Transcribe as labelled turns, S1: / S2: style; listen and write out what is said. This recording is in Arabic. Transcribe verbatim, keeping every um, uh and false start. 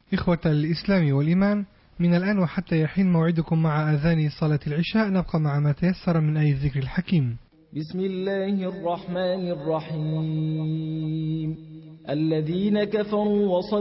S1: إخوة الإسلام والإيمان، من الآن وحتى يحين موعدكم مع أذان صلاة العشاء، نبقى مع ما تيسر من آية الذكر الحكيم.
S2: بسم الله الرحمن الرحيم. الذين كفروا